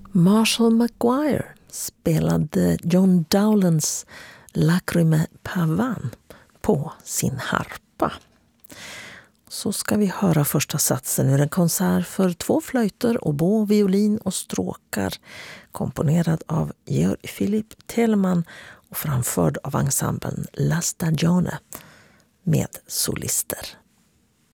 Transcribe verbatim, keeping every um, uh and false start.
Marshall McGuire spelade John Dowlands Lacrime Pavan på sin harpa. Så ska vi höra första satsen ur en konsert för två flöjter, oboe, violin och stråkar, komponerad av Georg Philipp Telemann och framförd av ensemblen La Stagione med solister.